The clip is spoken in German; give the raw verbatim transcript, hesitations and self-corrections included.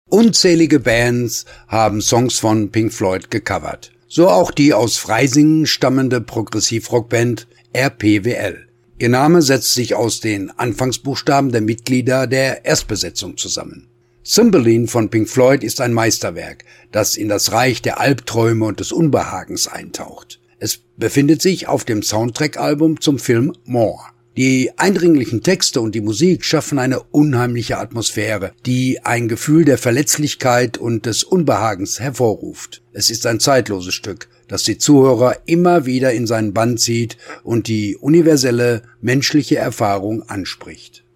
Unzählige Bands haben Songs von Pink Floyd gecovert. So auch die aus Freising stammende Progressivrockband R P W L. Ihr Name setzt sich aus den Anfangsbuchstaben der Mitglieder der Erstbesetzung zusammen. Cymbeline von Pink Floyd ist ein Meisterwerk, das in das Reich der Albträume und des Unbehagens eintaucht. Es befindet sich auf dem Soundtrack-Album zum Film More. Die eindringlichen Texte und die Musik schaffen eine unheimliche Atmosphäre, die ein Gefühl der Verletzlichkeit und des Unbehagens hervorruft. Es ist ein zeitloses Stück, das die Zuhörer immer wieder in seinen Bann zieht und die universelle menschliche Erfahrung anspricht.